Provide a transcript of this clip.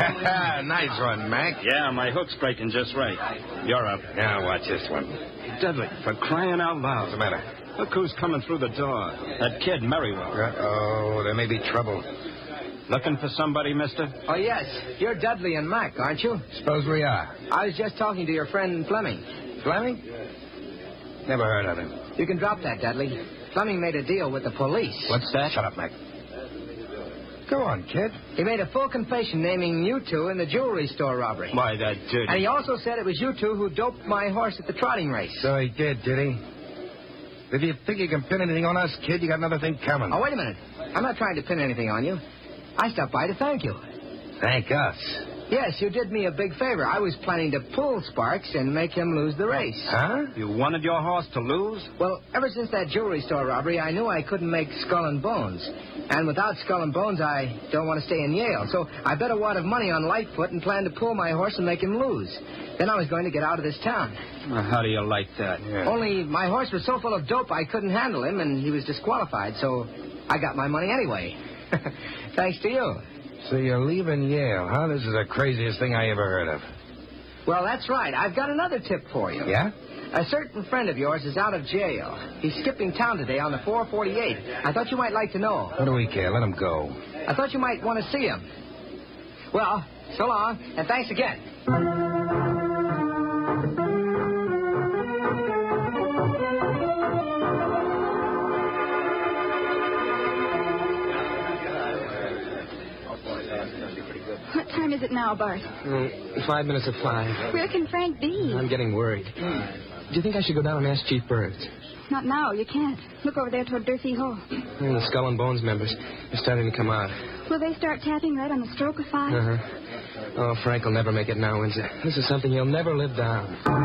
Nice one, Mac. Yeah, my hook's breaking just right. You're up. Now watch this one. Dudley, for crying out loud. What's the matter? Look who's coming through the door. That kid, Merriwell. Uh-oh, there may be trouble. Looking for somebody, mister? Oh, yes. You're Dudley and Mac, aren't you? Suppose we are. I was just talking to your friend Fleming. Fleming? Never heard of him. You can drop that, Dudley. Fleming made a deal with the police. What's that? Shut up, Mac. Go on, kid. He made a full confession naming you two in the jewelry store robbery. Why, that dirty... And he also said it was you two who doped my horse at the trotting race. So he did he? If you think you can pin anything on us, kid, you got another thing coming. Oh, wait a minute. I'm not trying to pin anything on you. I stopped by to thank you. Thank us. Yes, you did me a big favor. I was planning to pull Sparks and make him lose the race. Huh? You wanted your horse to lose? Well, ever since that jewelry store robbery, I knew I couldn't make Skull and Bones. And without Skull and Bones, I don't want to stay in Yale. So I bet a wad of money on Lightfoot and planned to pull my horse and make him lose. Then I was going to get out of this town. Well, how do you like that? Yeah. Only my horse was so full of dope I couldn't handle him, and he was disqualified. So I got my money anyway. Thanks to you. So you're leaving Yale, huh? This is the craziest thing I ever heard of. Well, that's right. I've got another tip for you. Yeah? A certain friend of yours is out of jail. He's skipping town today on the 448. I thought you might like to know. What do we care? Let him go. I thought you might want to see him. Well, so long, and thanks again. What time is it now, Bart? 5 minutes of 5. Where can Frank be? I'm getting worried. Do you think I should go down and ask Chief Birds? Not now. You can't. Look over there toward Durfee Hall. And the Skull and Bones members are starting to come out. Will they start tapping right on the stroke of 5? Oh, Frank will never make it now, Windsor. This is something he'll never live down.